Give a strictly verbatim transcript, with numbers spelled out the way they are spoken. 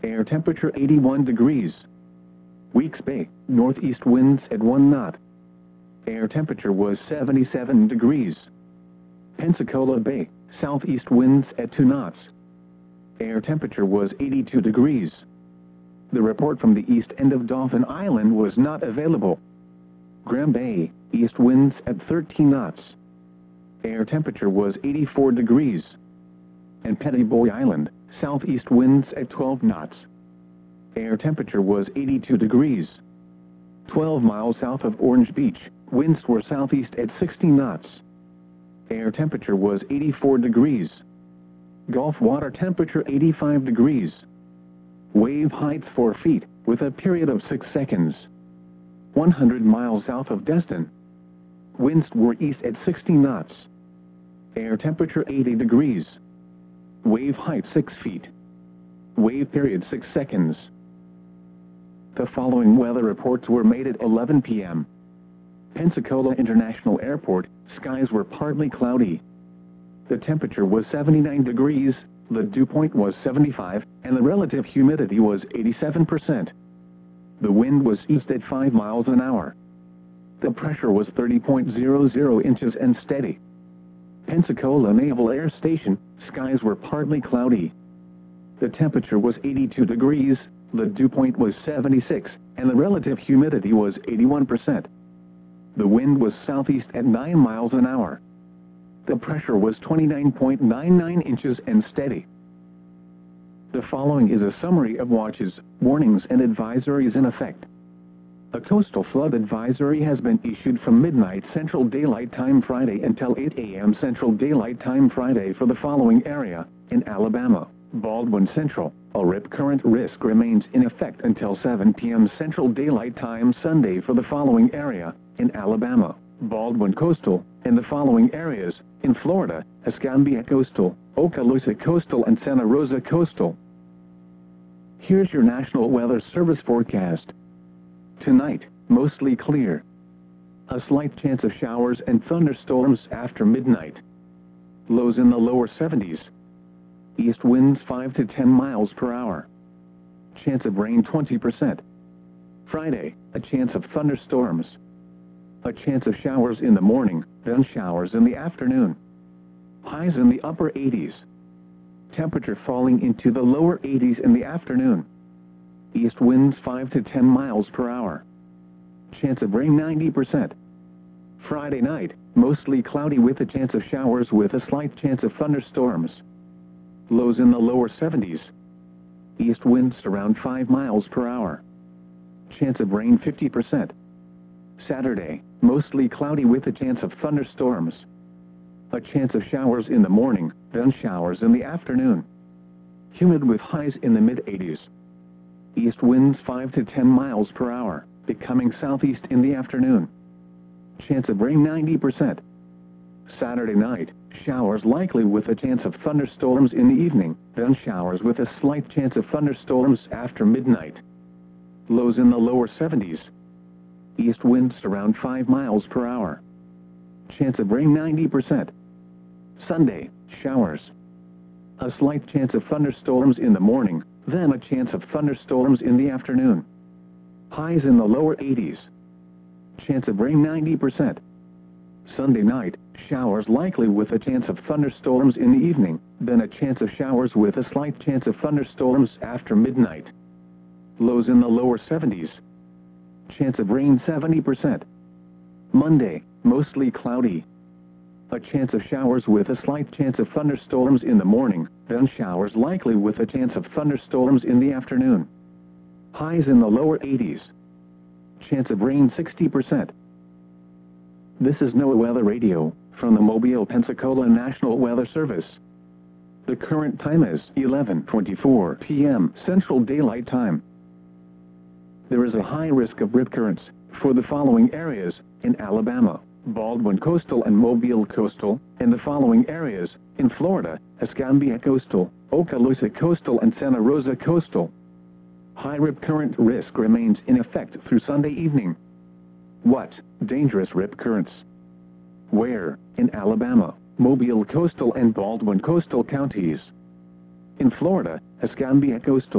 Air temperature eighty-one degrees. Weeks Bay, northeast winds at one knot. Air temperature was seventy-seven degrees. Pensacola Bay, southeast winds at two knots. Air temperature was eighty-two degrees. The report from the east end of Dauphin Island was not available. Graham Bay, east winds at thirteen knots. Air temperature was eighty-four degrees. And Petty Boy Island, southeast winds at twelve knots. Air temperature was eighty-two degrees. twelve miles south of Orange Beach, winds were southeast at sixty knots. Air temperature was eighty-four degrees. Gulf water temperature eighty-five degrees. Wave height four feet, with a period of six seconds. one hundred miles south of Destin. Winds were east at sixty knots. Air temperature eighty degrees. Wave height six feet. Wave period six seconds. The following weather reports were made at eleven p m Pensacola International Airport, skies were partly cloudy. The temperature was seventy-nine degrees, the dew point was seventy-five, and the relative humidity was eighty-seven percent. The wind was east at five miles an hour. The pressure was thirty point zero zero inches and steady. Pensacola Naval Air Station, skies were partly cloudy. The temperature was eighty-two degrees, the dew point was seventy-six, and the relative humidity was eighty-one percent. The wind was southeast at nine miles an hour. The pressure was twenty-nine point nine nine inches and steady. The following is a summary of watches, warnings and advisories in effect. A coastal flood advisory has been issued from midnight Central Daylight Time Friday until eight a m Central Daylight Time Friday for the following area. In Alabama, Baldwin Central, a rip current risk remains in effect until seven p m Central Daylight Time Sunday for the following area. In Alabama, Baldwin Coastal, and the following areas. In Florida, Escambia Coastal, Okaloosa Coastal and Santa Rosa Coastal. Here's your National Weather Service forecast. Tonight, mostly clear. A slight chance of showers and thunderstorms after midnight. Lows in the lower seventies. East winds five to ten miles per hour. Chance of rain twenty percent. Friday, a chance of thunderstorms. A chance of showers in the morning, then showers in the afternoon. Highs in the upper eighties. Temperature falling into the lower eighties in the afternoon. East winds five to ten miles per hour. Chance of rain ninety percent. Friday night, mostly cloudy with a chance of showers with a slight chance of thunderstorms. Lows in the lower seventies. East winds around five miles per hour. Chance of rain fifty percent. Saturday, mostly cloudy with a chance of thunderstorms. A chance of showers in the morning, then showers in the afternoon. Humid with highs in the mid eighties. East winds five to ten miles per hour, becoming southeast in the afternoon. Chance of rain ninety percent. Saturday night, showers likely with a chance of thunderstorms in the evening, then showers with a slight chance of thunderstorms after midnight. Lows in the lower seventies. East winds around five miles per hour. Chance of rain ninety percent. Sunday, showers. A slight chance of thunderstorms in the morning, then a chance of thunderstorms in the afternoon. Highs in the lower eighties. Chance of rain ninety percent. Sunday night, showers likely with a chance of thunderstorms in the evening, then a chance of showers with a slight chance of thunderstorms after midnight. Lows in the lower seventies. Chance of rain seventy percent. Monday, mostly cloudy. A chance of showers with a slight chance of thunderstorms in the morning, then showers likely with a chance of thunderstorms in the afternoon. Highs in the lower eighties. Chance of rain sixty percent. This is NOAA Weather Radio, from the Mobile, Pensacola National Weather Service. The current time is eleven twenty-four p m Central Daylight Time. There is a high risk of rip currents for the following areas. In Alabama, Baldwin Coastal and Mobile Coastal, and the following areas. In Florida, Escambia Coastal, Okaloosa Coastal and Santa Rosa Coastal. High rip current risk remains in effect through Sunday evening. What? Dangerous rip currents. Where? In Alabama, Mobile Coastal and Baldwin Coastal counties. In Florida, Escambia Coastal.